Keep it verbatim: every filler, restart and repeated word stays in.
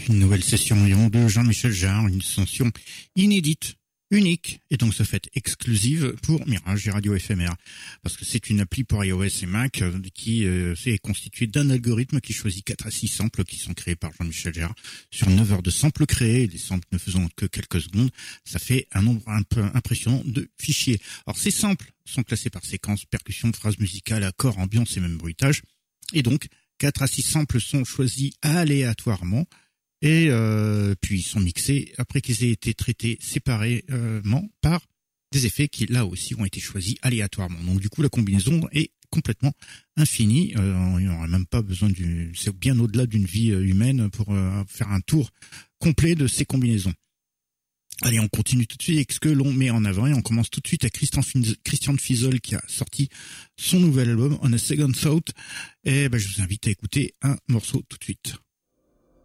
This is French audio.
Une nouvelle session de Jean-Michel Jarre, une session inédite, unique, et donc ce fait exclusive pour Mirage et Radio Éphémère. Parce que c'est une appli pour iOS et Mac euh, qui euh, est constituée d'un algorithme qui choisit quatre à six samples qui sont créés par Jean-Michel Jarre. Sur neuf heures de samples créés, les samples ne faisant que quelques secondes, ça fait un nombre un peu impressionnant de fichiers. Alors ces samples sont classés par séquence, percussion, phrase musicale, accord, ambiance et même bruitage. Et donc, quatre à six samples sont choisis aléatoirement. Et euh, puis ils sont mixés après qu'ils aient été traités séparément par des effets qui là aussi ont été choisis aléatoirement. Donc du coup la combinaison est complètement infinie. Euh, il n'y aurait même pas besoin d'une, c'est bien au-delà d'une vie humaine pour euh, faire un tour complet de ces combinaisons. Allez, on continue tout de suite avec ce que l'on met en avant et on commence tout de suite à Christian, Christian Fiesel qui a sorti son nouvel album On a Second Thought. Et ben, je vous invite à écouter un morceau tout de suite.